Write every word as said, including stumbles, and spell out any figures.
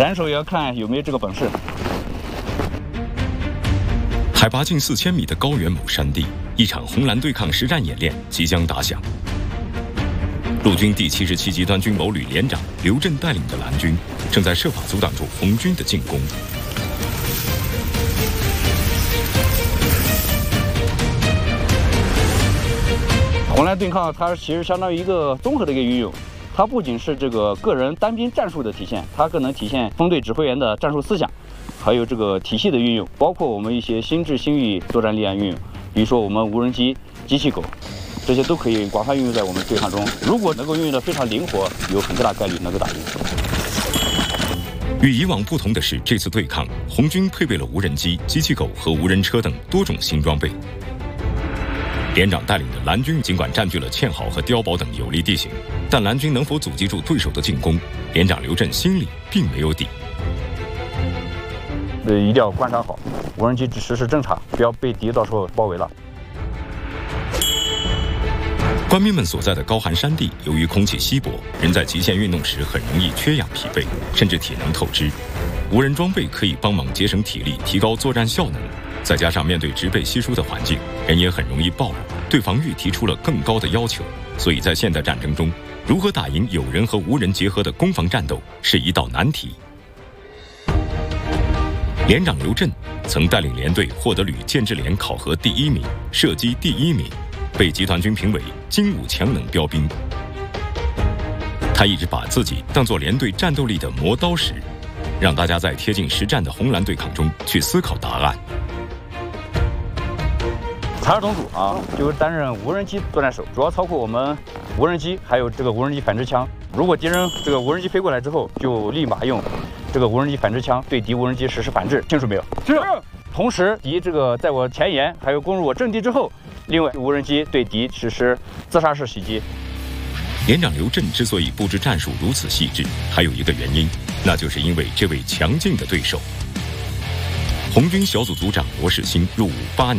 斩首也要看有没有这个本事。 海拔近四千米的高原某山地，一场红蓝对抗实战演练即将打响。陆军第七十七集团军某旅连长刘震带领的蓝军，正在设法阻挡住红军的进攻。 红蓝对抗，它其实相当于一个综合的一个运用。它不仅是这个个人单兵战术的体现，它更能体现分队指挥员的战术思想，还有这个体系的运用，包括我们一些新智新域作战力量运用，比如说我们无人机、机器狗，这些都可以广泛运用在我们对抗中。如果能够运用得非常灵活，有很大概率能够打赢。 与以往不同的是，这次对抗，红军配备了无人机、机器狗和无人车等多种新装备。连长带领的蓝军尽管占据了堑壕和碉堡等有利地形，但蓝军能否阻击住对手的进攻，连长刘震心里并没有底。 呃，一定要观察好，无人机只实施侦察，不要被敌到时候包围了。 官兵们所在的高寒山地，由于空气稀薄，人在极限运动时很容易缺氧疲惫，甚至体能透支。无人装备可以帮忙节省体力，提高作战效能。再加上面对植被稀疏的环境，人也很容易暴露，对防御提出了更高的要求。所以在现代战争中，如何打赢有人和无人结合的攻防战斗是一道难题。连长刘震曾带领连队获得旅建制连考核第一名，射击第一名，被集团军评为精武强能标兵。他一直把自己当作连队战斗力的磨刀石，让大家在贴近实战的红蓝对抗中去思考答案。 采二总组啊，就是担任无人机作战手，主要操控我们无人机，还有这个无人机反制枪。如果敌人这个无人机飞过来之后，就立马用这个无人机反制枪对敌无人机实施反制，清楚没有？是。同时，敌这个在我前沿还有攻入我阵地之后，另外无人机对敌实施自杀式袭击。 连长刘震之所以布置战术如此细致，还有一个原因，那就是因为这位强劲的对手。红军小组组长罗世兴入伍八年。